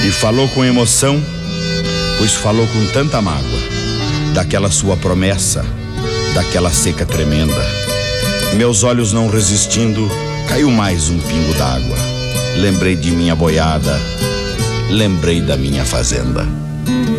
E falou com emoção, pois falou com tanta mágoa, daquela sua promessa, daquela seca tremenda. Meus olhos não resistindo, caiu mais um pingo d'água. Lembrei de minha boiada, lembrei da minha fazenda.